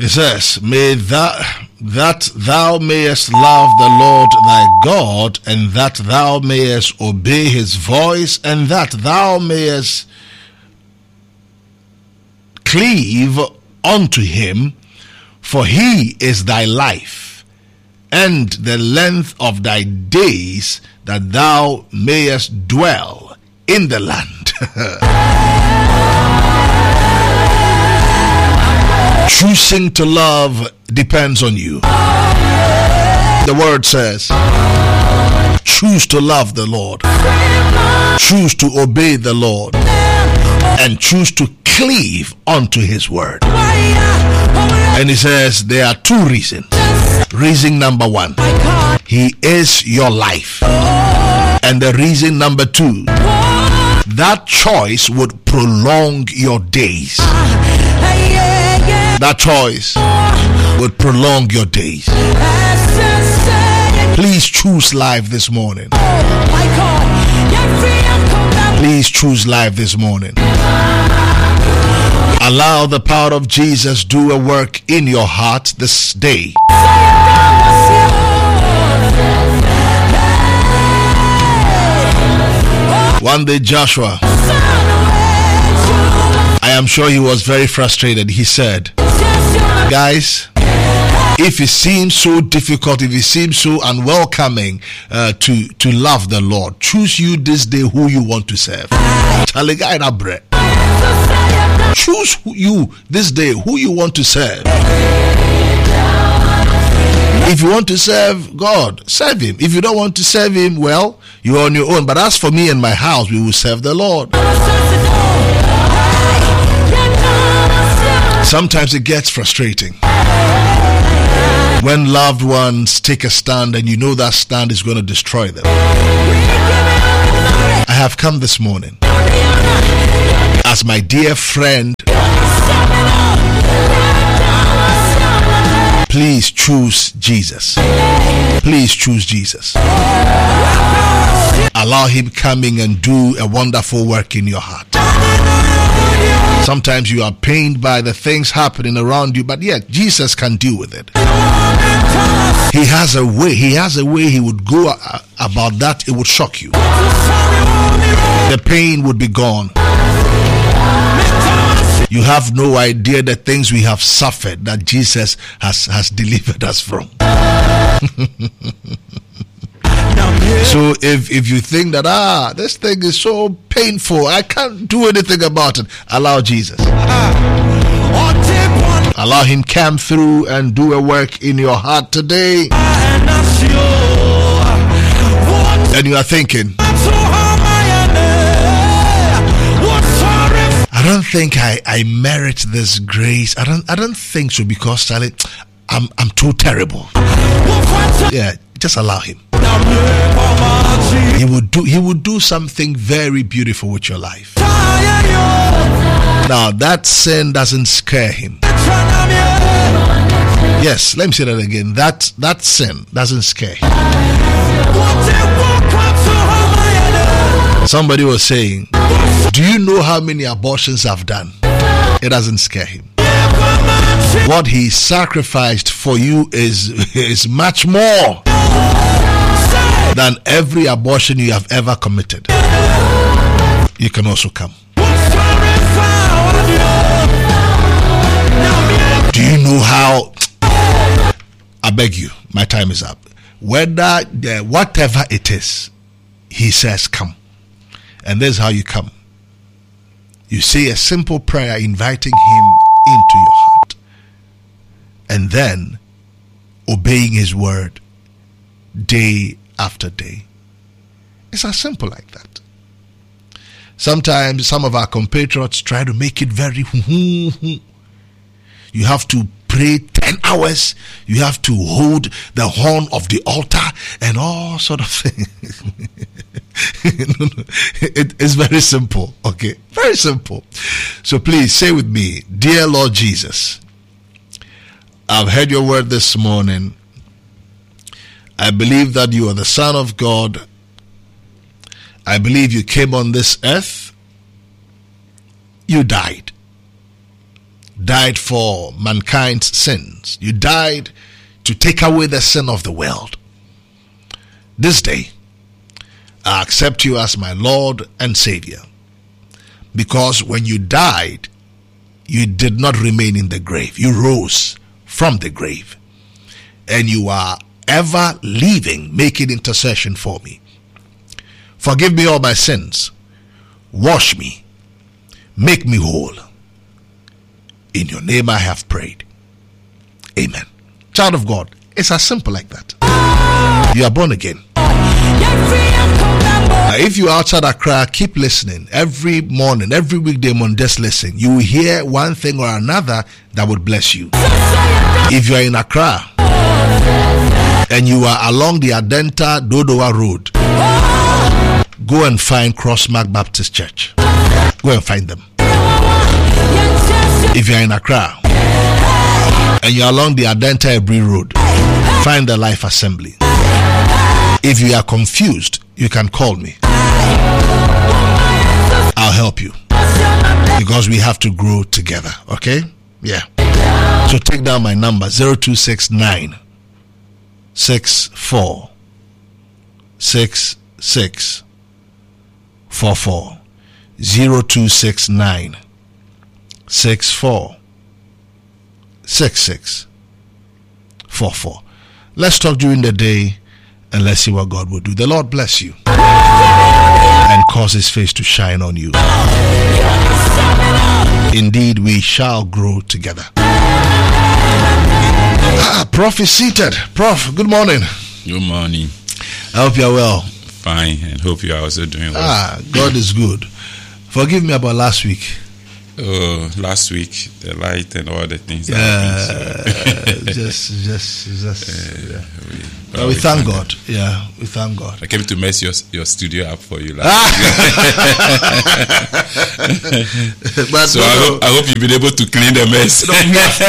It says, may that thou mayest love the Lord thy God, and that thou mayest obey his voice, and that thou mayest cleave unto him, for he is thy life, and the length of thy days, that thou mayest dwell in the land. Choosing to love depends on you. The word says, choose to love the Lord, choose to obey the Lord, and choose to cleave unto his word. And he says there are two reasons. Reason number one, he is your life. And the reason number two, that choice would prolong your days. That choice would prolong your days. Please choose life this morning. Please choose life this morning. Allow the power of Jesus do a work in your heart this day. One day Joshua, I am sure he was very frustrated. He said, guys, if it seems so difficult, if it seems so unwelcoming to love the Lord, choose you this day who you want to serve. Choose you this day who you want to serve. If you want to serve God, serve him. If you don't want to serve him, well, you're on your own. But as for me and my house, we will serve the Lord. Sometimes it gets frustrating when loved ones take a stand and you know that stand is going to destroy them. I have come this morning as my dear friend. Please choose Jesus. Please choose Jesus. Allow him coming and do a wonderful work in your heart. Sometimes you are pained by the things happening around you, but yet Jesus can deal with it. He has a way. He has a way he would go about that. It would shock you. The pain would be gone. You have no idea the things we have suffered that Jesus has delivered us from. So if you think that this thing is so painful, I can't do anything about it, allow Jesus. Allow him come through and do a work in your heart today. And you are thinking, I don't think I merit this grace. I don't think so, because Sally, I'm too terrible. Yeah, just allow him. He would do something very beautiful with your life. Now that sin doesn't scare him. Yes, let me say that again. That sin doesn't scare him. Somebody was saying, do you know how many abortions I've done? It doesn't scare him. What he sacrificed for you is much more than every abortion you have ever committed. You can also come. Do you know how? I beg you, my time is up. Whatever it is, he says come. And this is how you come. You say a simple prayer inviting him into your heart, and then obeying his word day after day. It's as simple like that. Sometimes some of our compatriots try to make it very you have to pray 10 hours, you have to hold the horn of the altar and all sort of things. It's very simple, okay? Very simple. So please say with me, dear Lord Jesus, I've heard your word this morning. I believe that you are the Son of God. I believe you came on this earth. You died. died for mankind's sins. You died to take away the sin of the world. This day, I accept you as my Lord and Savior. Because when you died, you did not remain in the grave. You rose from the grave. And you are ever living, making intercession for me. Forgive me all my sins. Wash me. Make me whole. In your name I have prayed. Amen. Child of God, it's as simple like that. You are born again. If you're outside Accra, keep listening. Every morning, every weekday morning, just listen. You will hear one thing or another that would bless you. If you are in Accra and you are along the Adenta Dodowa Road, go and find Crossmark Baptist Church. Go and find them. If you are in Accra and you are along the Adenta Ebri Road, find the Life Assembly. If you are confused, you can call me. I'll help you. Because we have to grow together. Okay? Yeah. So take down my number, 0269 64 66 44. 0269 64 66 44. Let's talk during the day and let's see what God will do. The Lord bless you and cause his face to shine on you. Indeed, we shall grow together. Prof is seated. Prof, good morning. Good morning. I hope you're well. Fine, and hope you are also doing well. God is good. Forgive me about last week. Last week, the light and all the things. We thank God. Yeah, we thank God. I came to mess your studio up for you last week. But so I hope you've been able to clean the mess. No,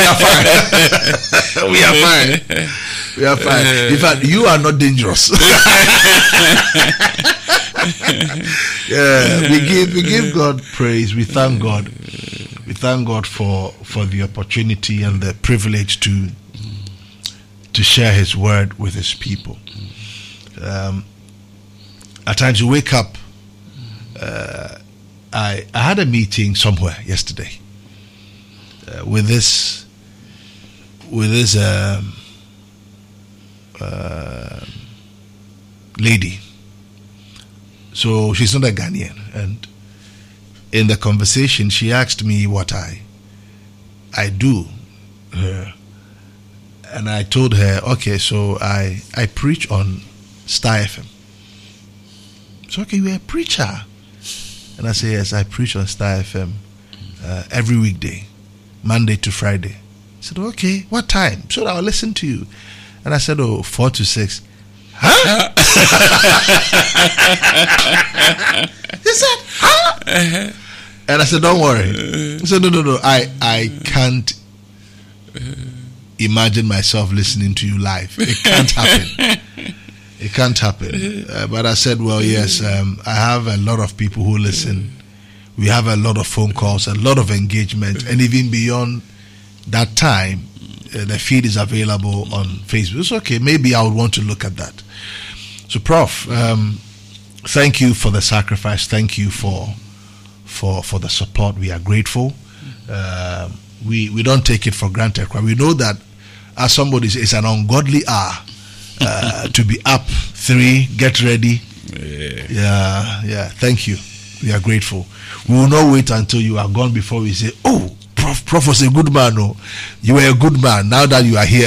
we are fine. We are fine. In fact, you are not dangerous. Yeah, we give God praise. We thank God. We thank God for the opportunity and the privilege to share his word with his people. At times you wake up. I had a meeting somewhere yesterday with this lady. So she's not a Ghanaian, and in the conversation she asked me what I do, and I told her, okay, so I preach on Star FM. So, okay, you're a preacher? And I say, yes, I preach on Star FM every weekday, Monday to Friday. He said, okay, what time? So I'll listen to you. And I said, 4 to 6. Huh? He said, huh? And I said, don't worry. He said, no, I can't imagine myself listening to you live. It can't happen. It can't happen. But I said, well, yes, I have a lot of people who listen. We have a lot of phone calls, a lot of engagement, and even beyond that time, the feed is available on Facebook. It's okay. Maybe I would want to look at that. So, Prof, thank you for the sacrifice. Thank you for the support. We are grateful. We don't take it for granted. We know that as somebody says, it's an ungodly hour to be up 3, get ready. Yeah. Thank you. We are grateful. We will not wait until you are gone before we say, oh, Prof was a good man. No, you were a good man. Now that you are here.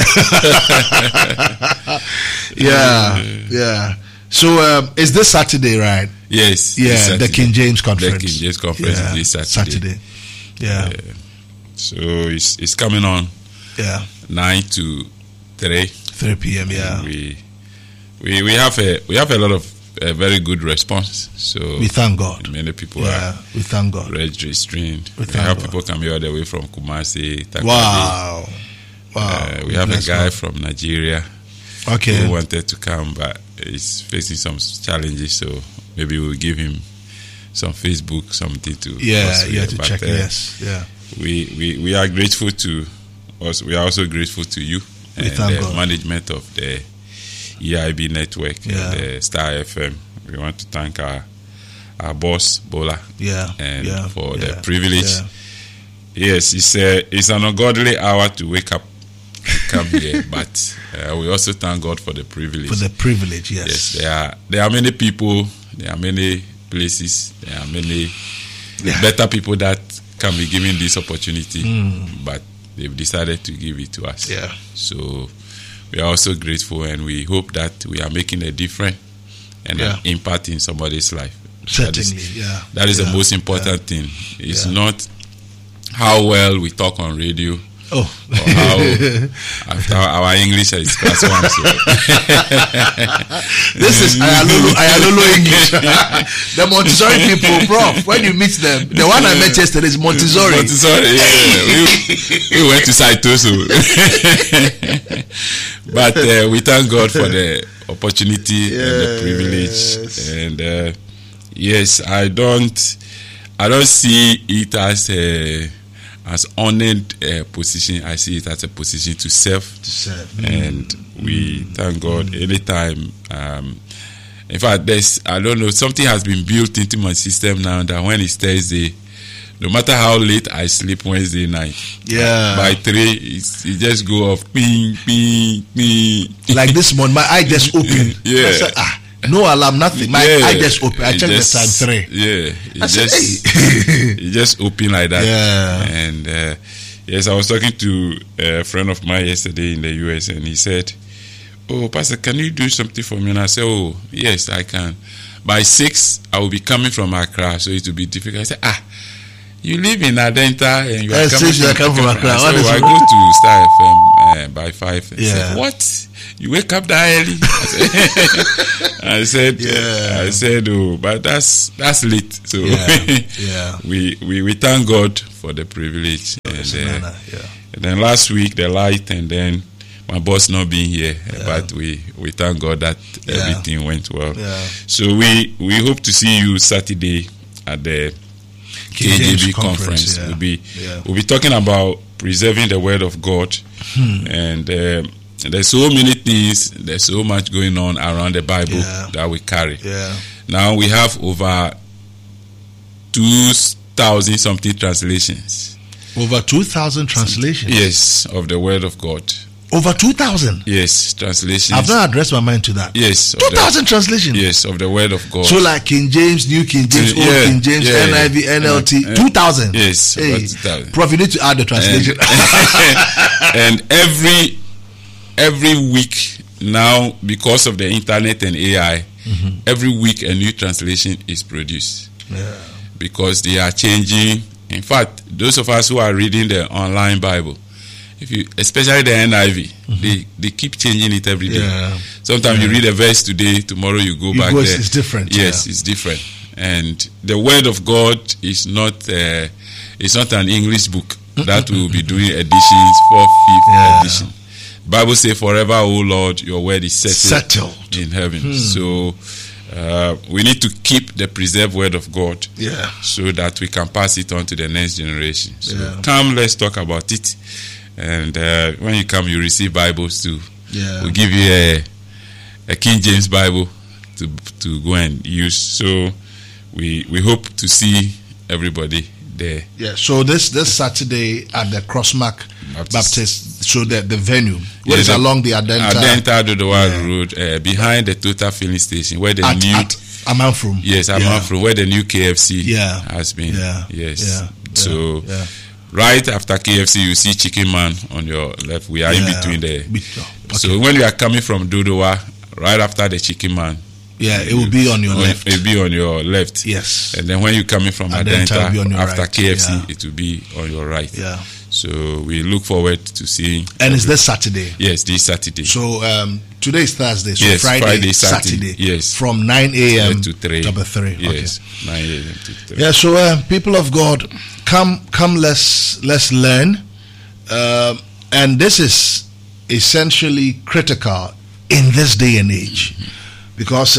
Yeah. So it's this Saturday, right? Yes. Yeah, the King James Conference. The King James Conference is this Saturday. Yeah. So it's coming on. Yeah. 9 to 3 p.m. Yeah. We have a lot of very good response. So we thank God. Many people are. We thank God. Registering. We have people coming all the way from Kumasi. Takadi. Wow. We have a guy from Nigeria. Okay. Who wanted to come, but he's facing some challenges. So maybe we'll give him some Facebook, something to. Yeah, to check. Yes. Yeah. we are grateful to us. We are also grateful to you and the management of the EIB network and the Star FM. We want to thank our boss Bola for the privilege. Yes, it's an ungodly hour to wake up and come here, but we also thank God for the privilege. For the privilege, yes. There are many people, there are many places, there are many better people that can be given this opportunity, but they've decided to give it to us. Yeah. So we are also grateful, and we hope that we are making a difference and an impact in somebody's life. Certainly, that is the most important thing. It's not how well we talk on radio. Or how after our English is class 1. So. This is Ayalolo English. The Montessori people, prof. When you meet them, the one I met yesterday is Montessori. We went to Saitoso. But we thank God for the opportunity and the privilege. And yes, I don't see it as honored position. I see it as a position to serve. And we thank God anytime. In fact, I don't know, something has been built into my system now that when it's Thursday, no matter how late I sleep Wednesday night, by 3, it just go off, ping, ping, ping. Like this morning, my eye just opened. I said, no alarm, nothing. My eye just open. I checked the time 3. It just open like that. And yes, I was talking to a friend of mine yesterday in the US, and he said, "Oh, Pastor, can you do something for me?" And I said, "Oh, yes, I can. By 6, I will be coming from Accra, so it will be difficult." I said, "You live in Adenta and you are coming from Accra." So I go to Star FM by 5. I said, "What? You wake up that early?" I said, "Oh, but that's late." So we thank God for the privilege. And then last week the light, and then my boss not being here, but we thank God that everything went well. So we hope to see you Saturday at the KJB conference. We'll be talking about preserving the word of God, and there's so many things, there's so much going on around the Bible that we carry. Now we have over 2,000 something translations. Over 2,000 translations? Yes, of the word of God. Over 2,000? Yes, translations. I've not addressed my mind to that. Yes. 2,000 translations? Yes, of the word of God. So like King James, New King James, Old King James, NIV, NLT, 2,000? Yes, hey, 2,000. Prof, you need to add the translation. And every week now, because of the internet and AI, every week a new translation is produced. Because they are changing. In fact, those of us who are reading the online Bible, especially the NIV, they keep changing it every day. Sometimes you read a verse today, tomorrow you go back there. It's different. Yes, it's different. And the word of God is not an English book that will be doing editions, 4th, 5th edition. Bible says, "Forever, O Lord, your word is settled in heaven." So we need to keep the preserved word of God, so that we can pass it on to the next generation. So come, let's talk about it. And when you come, you receive Bibles too. We'll give you a King James Bible to go and use. So we hope to see everybody there. So this Saturday at the Crossmark Baptist, so the venue, what is along the Adenta Dodowa Road, behind the Total filling station, where the new Amanfrum. Yes, Amanfrum, where the new KFC has been. So right after KFC, you see Chicken Man on your left. We are in between there. So when you are coming from Dodowa, right after the Chicken Man, it will be on your left. It will be on your left. Yes. And then when you're coming from Adenta, after right. KFC, it will be on your right. So we look forward to seeing. And it's this Saturday? Yes, this Saturday. So today is Thursday. So yes, Friday, Saturday. Yes. From 9 a.m. to 3. Number 3. Yes. Okay. 9 a.m. to 3. Yeah. So people of God, come. Let's learn. And this is essentially critical in this day and age, because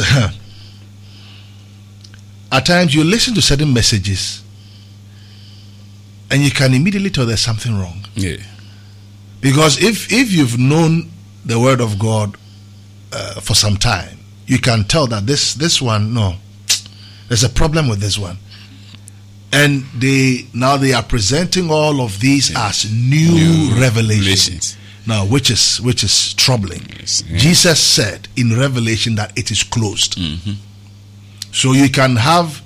at times you listen to certain messages and you can immediately tell there's something wrong. Yeah. Because if you've known the word of God for some time, you can tell that this one, no, there's a problem with this one. And they are presenting all of these as new revelations. Now, which is troubling. Yes. Yeah. Jesus said in Revelation that it is closed. Mm-hmm. So you can have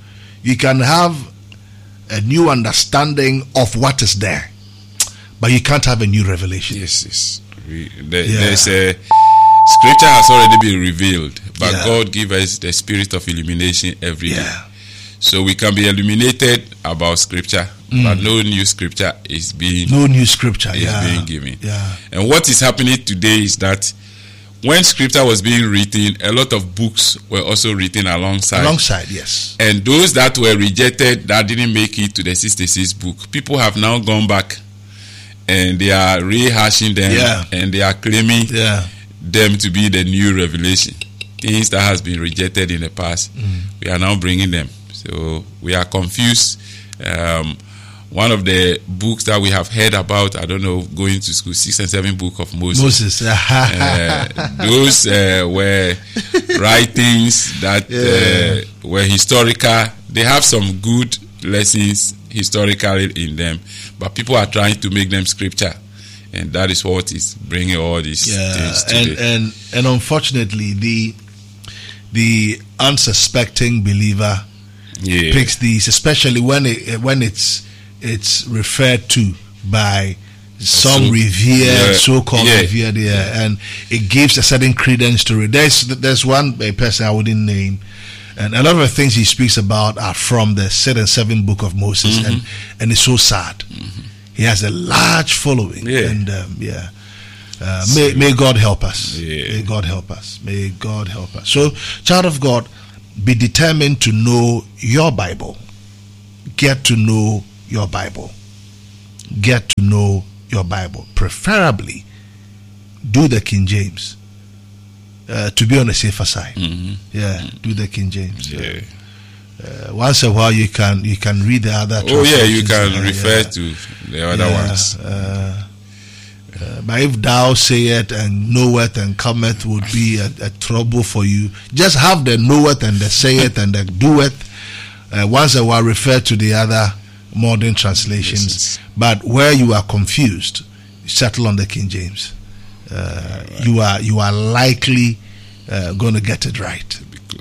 a new understanding of what is there, but you can't have a new revelation. Yes. There's a scripture has already been revealed, but God gives us the spirit of illumination every day. So we can be illuminated about scripture, but no new scripture is being being given. Yeah. And what is happening today is that when scripture was being written, a lot of books were also written alongside. Yes. And those that were rejected, that didn't make it to the 66 book, people have now gone back and they are rehashing them and they are claiming them to be the new revelation. Things that has been rejected in the past, we are now bringing them. So we are confused. One of the books that we have heard about, I don't know, going to school, 6 and 7 book of Moses. Those were writings that were historical. They have some good lessons historically in them, but people are trying to make them scripture, and that is what is bringing all these things today. And unfortunately, the unsuspecting believer picks these, especially when it's referred to by some revered, so-called revered, and it gives a certain credence to it. There's one person I wouldn't name, and a lot of the things he speaks about are from the 6 and 7 book of Moses, and it's so sad. He has a large following, and may God help us. May God help us. May God help us. So, child of God, be determined to know your Bible. Get to know your Bible. Get to know your Bible. Preferably, do the King James to be on the safer side. Do the King James. Once a while, you can read the other. You can refer to the other ones. But if thou sayest and knoweth and cometh would be a trouble for you. Just have the knoweth and the sayeth and the doeth. Once a while, refer to the other modern translations. But where you are confused, settle on the King James. You are likely going to get it right.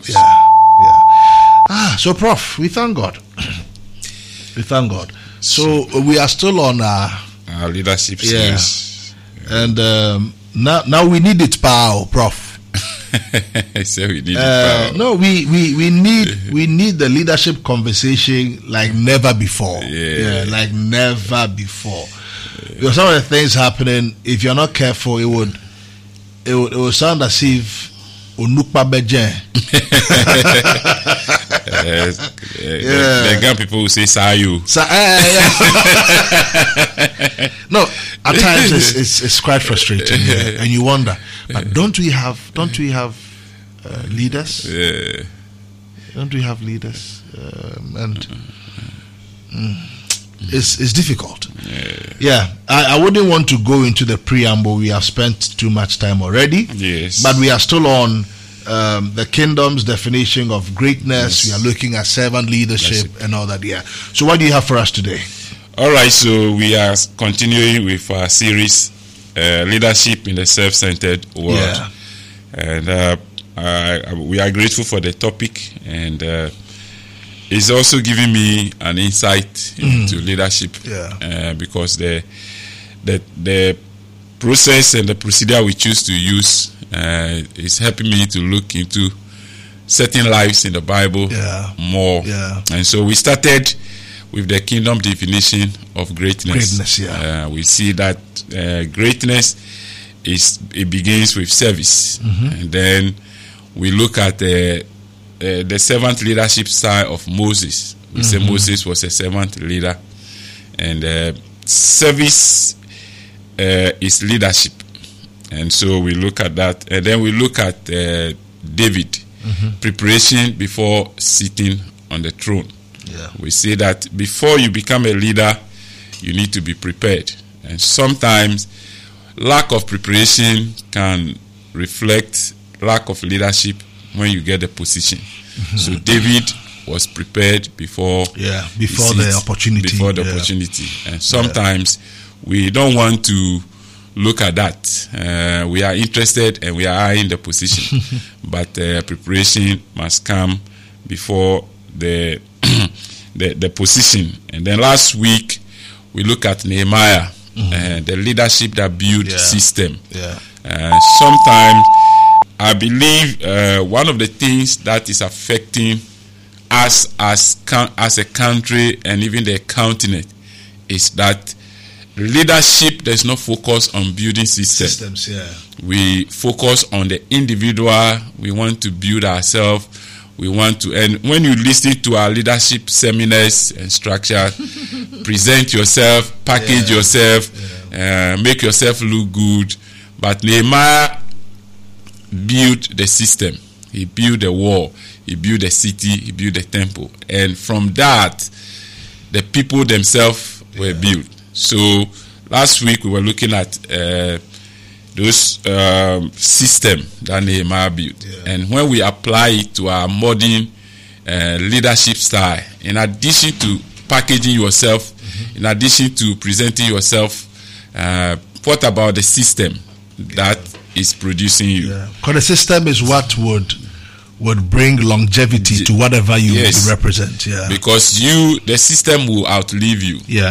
So Prof, we thank God. We thank God. So we are still on our leadership series. And now we need it, power, Prof. I say we need it, power. No, we need the leadership conversation like never before. Like never before. Because some of the things happening, if you're not careful, it would sound as if Onukpa Bejen. The Ghana people will say Sayu. No, at times it's quite frustrating, and you wonder. But don't we have leaders? Don't we have leaders? And it's difficult. I wouldn't want to go into the preamble. We have spent too much time already. Yes, but we are still on the kingdom's definition of greatness. We are looking at servant leadership and all that. So what do you have for us today? All right, so we are continuing with our series, Leadership in the Self-Centered World. And we are grateful for the topic, and it's also giving me an insight into leadership, because the process and the procedure we choose to use is helping me to look into certain lives in the Bible more. And so we started with the kingdom definition of greatness. We see that greatness begins with service, and then we look at the servant leadership style of Moses. We say Moses was a servant leader, and service is leadership. And so we look at that, and then we look at David, preparation before sitting on the throne. We say that before you become a leader, you need to be prepared. And sometimes lack of preparation can reflect lack of leadership when you get the position. So David was prepared before the opportunity. And sometimes we don't want to look at that. We are interested and we are eyeing the position, but preparation must come before the the position. And then last week we look at Nehemiah, the leadership that built system. Sometimes I believe one of the things that is affecting us as a country and even the continent is that leadership does not focus on building systems. We focus on the individual. We want to build ourselves. And when you listen to our leadership seminars and structure, present yourself, package yourself, make yourself look good. But Nehemiah built the system. He built the wall. He built the city. He built the temple. And from that, the people themselves were built. So last week we were looking at those system that Nehemiah built. And when we apply it to our modern leadership style, in addition to packaging yourself, in addition to presenting yourself, what about the system that is producing you? Because the system is what would bring longevity to whatever you represent. Because the system will outlive you.